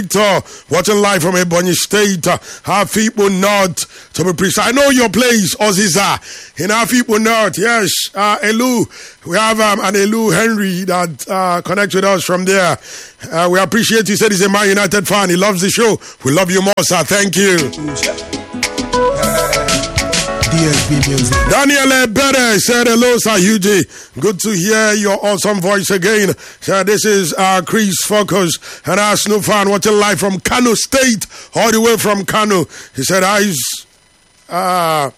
Watching live from Ebonyi State, Afikpo North, to be precise. I know your place, Oziza, in Afikpo North. Yes, Elu. We have an Elu Henry that connects with us from there. We appreciate you. Said he's a Man United fan. He loves the show. We love you more, sir. Thank you. DSB Music. Daniel Ebere said, hello, Sir Hughie. Good to hear your awesome voice again. So this is Chris Focus, an Arsenal fan watching live from Kano State, all the way from Kano. He said, how's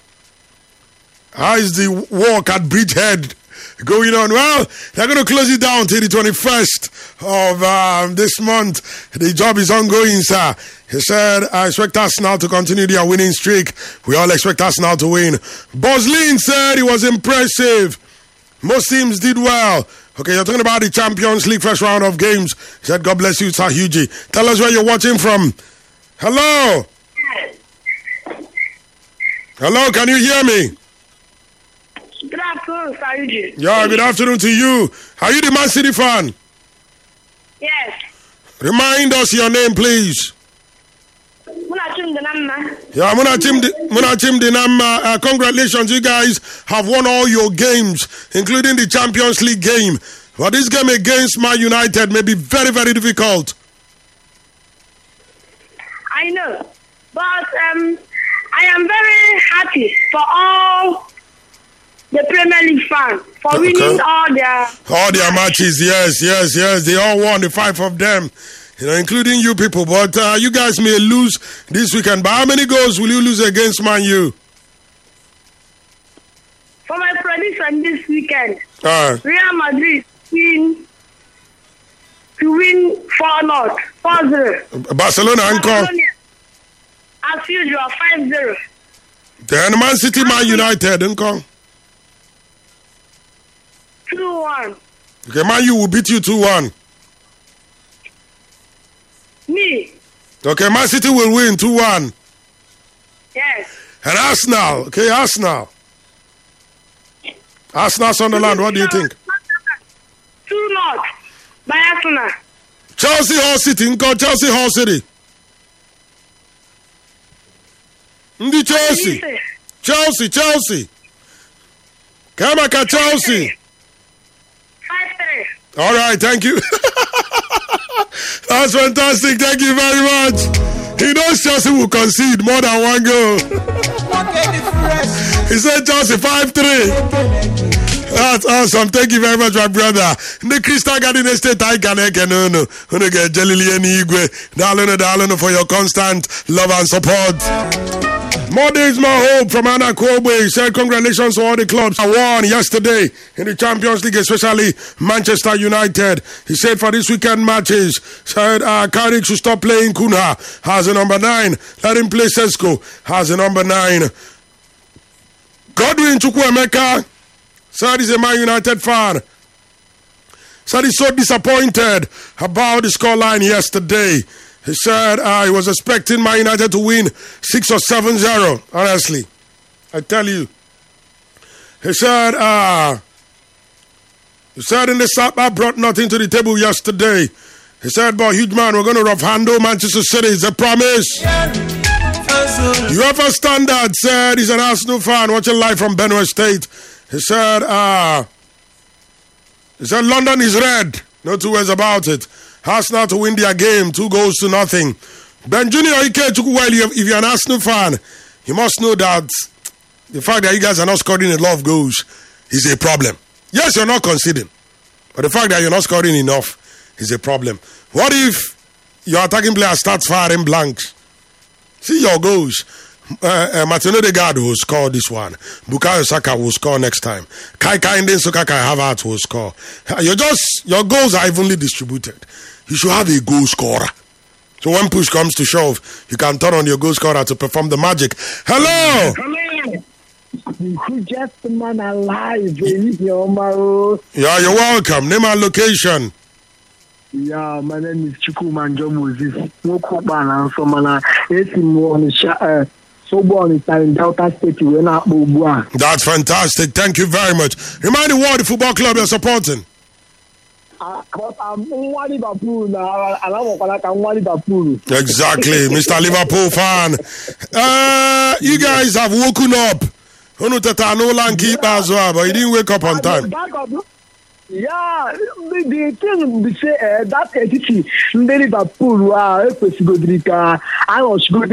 the walk at Bridgehead going on? Well, they're going to close it down till the 21st of this month. The job is ongoing, sir. He said, I expect Arsenal to continue their winning streak. We all expect Arsenal to win. Boslin said it was impressive. Most teams did well. Okay, you're talking about the Champions League first round of games. He said, God bless you, Sir Hughie. Tell us where you're watching from. Hello? Hello, can you hear me? Good afternoon, Sir Hughie. Yeah, good afternoon to you. Are you the Man City fan? Yes. Remind us your name, please. Munachim Dinamma. Yeah, Munachim Dinamma. Congratulations, you guys have won all your games, including the Champions League game. But this game against Man United may be very, very difficult. I know, but I am very happy for all the Premier League fans for winning all their matches. Yes. They all won, the 5 of them. You know, including you people. But you guys may lose this weekend. But how many goals will you lose against Man U? For my prediction this weekend, Real Madrid to win 4-0, 4-0. Barcelona, as usual, 5-0. Then Man City, Man United, Uncle. 2-1. Okay, Man U will beat you 2-1. Me. Okay, Man City will win 2-1. Yes. And Arsenal. Okay, Arsenal. Arsenal Sunderland, what do you think? 2-0 by Arsenal. Chelsea Hall City. Chelsea Hall City. Chelsea. Kamaka Chelsea. 5-3. All right, thank you. That's fantastic. Thank you very much. He knows Chelsea will concede more than one goal. He said Chelsea 5-3. That's awesome. Thank you very much, my brother. The Crystal Garden Estate, I can no. Get Jalili and Igwe. Dalano for your constant love and support. More days, more hope from Anna Kobe. He said, congratulations to all the clubs that won yesterday in the Champions League, especially Manchester United. He said for this weekend matches, said Carrick should stop playing Cunha, has a number 9. Let him play Sesko, has a number 9. Godwin Chukwuemeka said he's a Man United fan. Said he's so disappointed about the scoreline yesterday. He said he was expecting Man United to win 6 or 7-0. Honestly, I tell you. He said in the Sapa brought nothing to the table yesterday. He said, but huge man, we're going to rough handle Manchester City. It's a promise. UEFA Standard said he's an Arsenal fan watching live from Benue State. He said London is red. No two ways about it. Arsenal to win their game, 2-0. Ben Junior Ike Chukwueli, if you're an Arsenal fan, you must know that the fact that you guys are not scoring a lot of goals is a problem. Yes, you're not conceding, but the fact that you're not scoring enough is a problem. What if your attacking player starts firing blanks? See your goals. Martin Odegaard will score this one. Bukayo Saka will score next time. Kai Ndensuka Havertz will score. Your goals are evenly distributed. You should have a goal scorer. So when push comes to shove, you can turn on your goal scorer to perform the magic. Hello. Just man alive. Yeah, you're welcome. Name and location. Yeah, my name is Chukwumanjo Moses. No Kubana, so man, it's in so born in Delta State. That's fantastic. Thank you very much. Remind me what the football club you're supporting. but nwa Liverpool na alamokwala ka nwa Liverpool. Exactly, Mr. Liverpool fan. You guys have woken up. Unu teta n'ụlọ nke ikpeazụ a, but you didn't wake up on time. Yeah, the thing be say that entity ndị Liverpool ekwesịgodiri ka anọchigo